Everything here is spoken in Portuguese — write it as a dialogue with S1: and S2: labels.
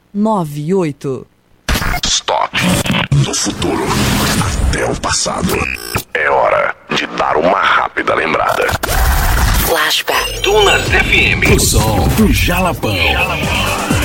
S1: 98.
S2: Stop. Do futuro até o passado. É hora de dar uma rápida lembrada.
S3: Flashback.
S2: Tunas FM. O som do Jalapão.